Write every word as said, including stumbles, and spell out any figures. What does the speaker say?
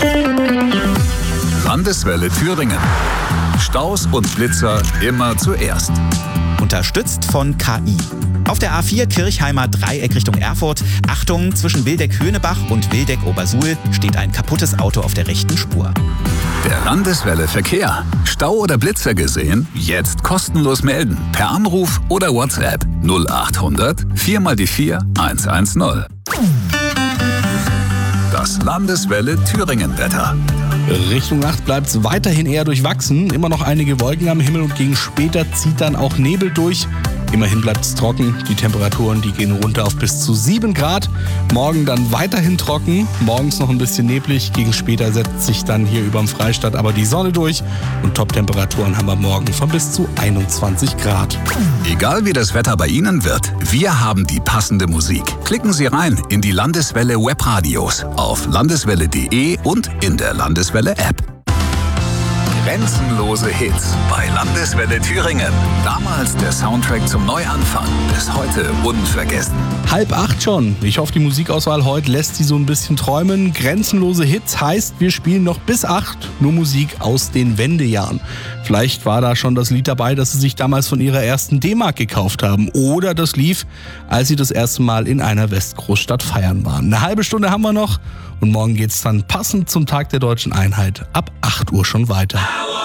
Landeswelle Thüringen. Staus und Blitzer immer zuerst. Unterstützt von K I. Auf der A vier Kirchheimer Dreieck Richtung Erfurt. Achtung, zwischen Wildeck-Höhnebach und Wildeck-Obersuhl steht ein kaputtes Auto auf der rechten Spur. Der Landeswelle Verkehr. Stau oder Blitzer gesehen? Jetzt kostenlos melden. Per Anruf oder WhatsApp null acht hundert vier mal die vier eins eins null. Das Landeswelle Thüringen-Wetter. Richtung Nacht bleibt es weiterhin eher durchwachsen. Immer noch einige Wolken am Himmel und gegen später zieht dann auch Nebel durch. Immerhin bleibt es trocken. Die Temperaturen, die gehen runter auf bis zu sieben Grad. Morgen dann weiterhin trocken. Morgens noch ein bisschen neblig. Gegen später setzt sich dann hier über dem Freistaat aber die Sonne durch. Und Top-Temperaturen haben wir morgen von bis zu einundzwanzig Grad. Egal wie das Wetter bei Ihnen wird, wir haben die passende Musik. Klicken Sie rein in die Landeswelle Webradios auf landeswelle punkt de und in der Landeswelle App. Grenzenlose Hits bei Landeswelle Thüringen. Damals der Soundtrack zum Neuanfang. Bis heute unvergessen. Halb acht schon. Ich hoffe, die Musikauswahl heute lässt Sie so ein bisschen träumen. Grenzenlose Hits heißt, wir spielen noch bis acht nur Musik aus den Wendejahren. Vielleicht war da schon das Lied dabei, das Sie sich damals von Ihrer ersten D-Mark gekauft haben. Oder das lief, als Sie das erste Mal in einer Westgroßstadt feiern waren. Eine halbe Stunde haben wir noch und morgen geht's dann passend zum Tag der Deutschen Einheit ab acht Uhr schon weiter.